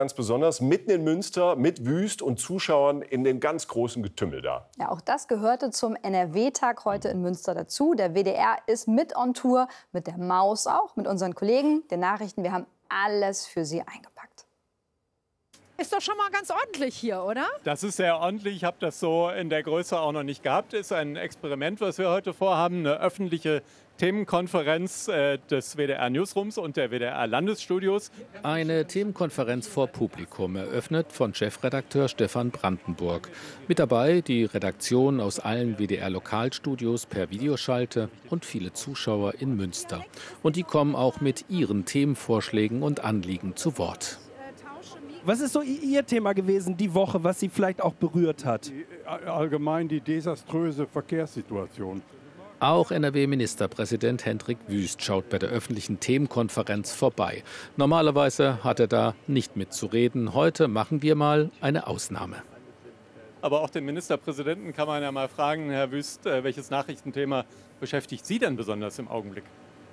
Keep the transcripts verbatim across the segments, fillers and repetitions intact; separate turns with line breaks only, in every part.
Ganz besonders mitten in Münster mit Wüst und Zuschauern in den ganz großen Getümmel da.
Ja, auch das gehörte zum N R W-Tag heute in Münster dazu. Der W D R ist mit on Tour, mit der Maus auch, mit unseren Kollegen, den Nachrichten. Wir haben alles für Sie eingepackt.
Ist doch schon mal ganz ordentlich hier, oder?
Das ist sehr ordentlich. Ich habe das so in der Größe auch noch nicht gehabt. Ist ein Experiment, was wir heute vorhaben. Eine öffentliche Themenkonferenz äh, des W D R-Newsrooms und der W D R-Landesstudios.
Eine Themenkonferenz vor Publikum, eröffnet von Chefredakteur Stefan Brandenburg. Mit dabei die Redaktion aus allen W D R-Lokalstudios per Videoschalte und viele Zuschauer in Münster. Und die kommen auch mit ihren Themenvorschlägen und Anliegen zu Wort.
Was ist so Ihr Thema gewesen die Woche, was Sie vielleicht auch berührt hat?
Allgemein die desaströse Verkehrssituation.
Auch N R W-Ministerpräsident Hendrik Wüst schaut bei der öffentlichen Themenkonferenz vorbei. Normalerweise hat er da nicht mitzureden. Heute machen wir mal eine Ausnahme.
Aber auch den Ministerpräsidenten kann man ja mal fragen, Herr Wüst, welches Nachrichtenthema beschäftigt Sie denn besonders im Augenblick?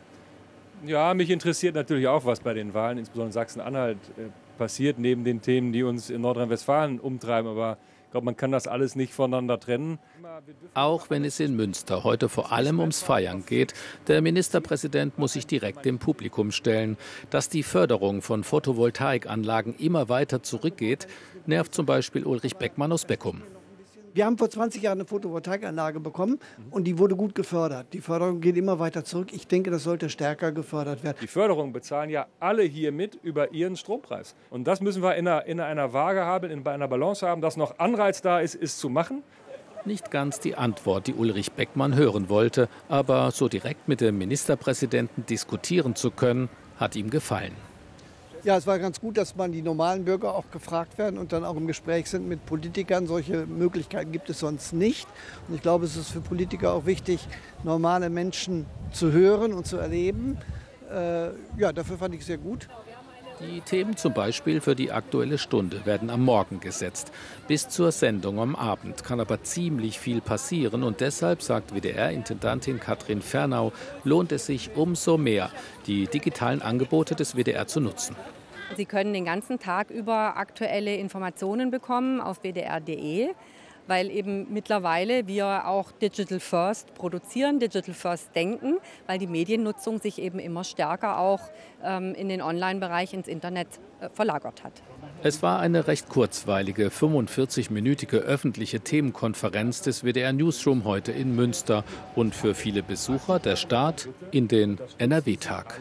Ja, mich interessiert natürlich auch, was bei den Wahlen, insbesondere in Sachsen-Anhalt, passiert, neben den Themen, die uns in Nordrhein-Westfalen umtreiben. Aber ich glaube, man kann das alles nicht voneinander trennen.
Auch wenn es in Münster heute vor allem ums Feiern geht, der Ministerpräsident muss sich direkt dem Publikum stellen. Dass die Förderung von Photovoltaikanlagen immer weiter zurückgeht, nervt zum Beispiel Ulrich Beckmann aus Beckum.
Wir haben vor zwanzig Jahren eine Photovoltaikanlage bekommen und die wurde gut gefördert. Die Förderung geht immer weiter zurück. Ich denke, das sollte stärker gefördert werden.
Die Förderung bezahlen ja alle hier mit über ihren Strompreis. Und das müssen wir in einer, in einer Waage haben, in einer Balance haben, dass noch Anreiz da ist, es zu machen.
Nicht ganz die Antwort, die Ulrich Beckmann hören wollte, aber so direkt mit dem Ministerpräsidenten diskutieren zu können, hat ihm gefallen.
Ja, es war ganz gut, dass man die normalen Bürger auch gefragt werden und dann auch im Gespräch sind mit Politikern. Solche Möglichkeiten gibt es sonst nicht. Und ich glaube, es ist für Politiker auch wichtig, normale Menschen zu hören und zu erleben. Äh, ja, dafür fand ich es sehr gut.
Die Themen zum Beispiel für die Aktuelle Stunde werden am Morgen gesetzt. Bis zur Sendung am Abend kann aber ziemlich viel passieren. Und deshalb, sagt W D R-Intendantin Katrin Fernau, lohnt es sich umso mehr, die digitalen Angebote des W D R zu nutzen.
Sie können den ganzen Tag über aktuelle Informationen bekommen auf w d r punkt d e. Weil eben mittlerweile wir auch Digital First produzieren, Digital First denken, weil die Mediennutzung sich eben immer stärker auch ähm, in den Online-Bereich, ins Internet äh, verlagert hat.
Es war eine recht kurzweilige, fünfundvierzig-minütige öffentliche Themenkonferenz des W D R Newsroom heute in Münster und für viele Besucher der Start in den N R W-Tag.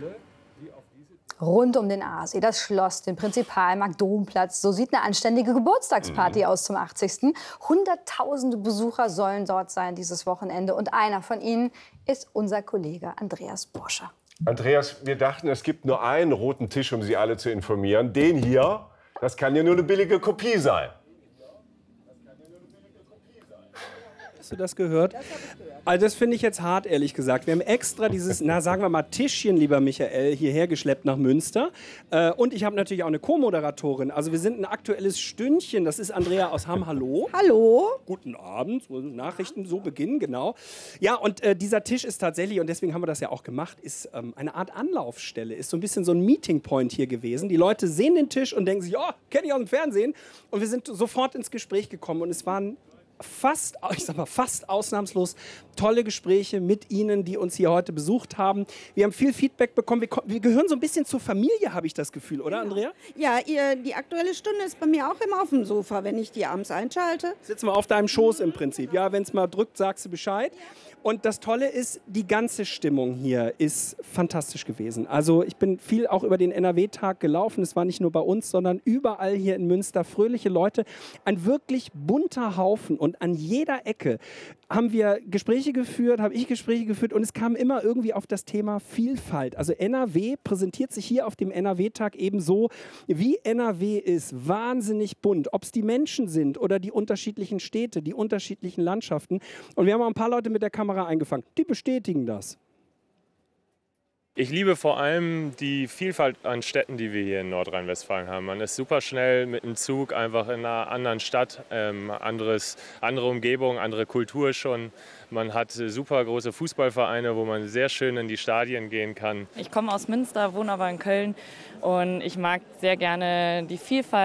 Rund um den Aasee, das Schloss, den Prinzipalmarkt, Domplatz. So sieht eine anständige Geburtstagsparty mhm. aus zum achtzigsten Hunderttausende Besucher sollen dort sein dieses Wochenende. Und einer von ihnen ist unser Kollege Andreas Bursche.
Andreas, wir dachten, es gibt nur einen roten Tisch, um Sie alle zu informieren. Den hier, das kann ja nur eine billige Kopie sein.
Hast du das gehört? Also das finde ich jetzt hart, ehrlich gesagt. Wir haben extra dieses, na sagen wir mal, Tischchen, lieber Michael, hierher geschleppt nach Münster. Äh, und ich habe natürlich auch eine Co-Moderatorin. Also wir sind ein aktuelles Stündchen. Das ist Andrea aus Hamm. Hallo.
Hallo.
Guten Abend. So Nachrichten so beginnen, genau. Ja, und äh, dieser Tisch ist tatsächlich, und deswegen haben wir das ja auch gemacht, ist ähm, eine Art Anlaufstelle. Ist so ein bisschen so ein Meeting Point hier gewesen. Die Leute sehen den Tisch und denken sich, oh, kenne ich aus dem Fernsehen. Und wir sind sofort ins Gespräch gekommen. Und es waren fast, ich sag mal, fast ausnahmslos tolle Gespräche mit Ihnen, die uns hier heute besucht haben. Wir haben viel Feedback bekommen. Wir, wir gehören so ein bisschen zur Familie, habe ich das Gefühl, oder, Andrea?
Ja, ihr, die Aktuelle Stunde ist bei mir auch immer auf dem Sofa, wenn ich die abends einschalte.
Sitzen wir auf deinem Schoß im Prinzip. Ja, wenn es mal drückt, sagst du Bescheid. Und das Tolle ist, die ganze Stimmung hier ist fantastisch gewesen. Also ich bin viel auch über den N R W-Tag gelaufen. Es war nicht nur bei uns, sondern überall hier in Münster. Fröhliche Leute, ein wirklich bunter Haufen. Und an jeder Ecke haben wir Gespräche geführt, habe ich Gespräche geführt. Und es kam immer irgendwie auf das Thema Vielfalt. Also N R W präsentiert sich hier auf dem N R W-Tag eben so, wie N R W ist. Wahnsinnig bunt. Ob es die Menschen sind oder die unterschiedlichen Städte, die unterschiedlichen Landschaften. Und wir haben auch ein paar Leute mit der Kamera eingefangen. Die bestätigen das.
Ich liebe vor allem die Vielfalt an Städten, die wir hier in Nordrhein-Westfalen haben. Man ist super schnell mit dem Zug einfach in einer anderen Stadt, ähm, anderes, andere Umgebung, andere Kultur schon. Man hat super große Fußballvereine, wo man sehr schön in die Stadien gehen kann.
Ich komme aus Münster, wohne aber in Köln und ich mag sehr gerne die Vielfalt.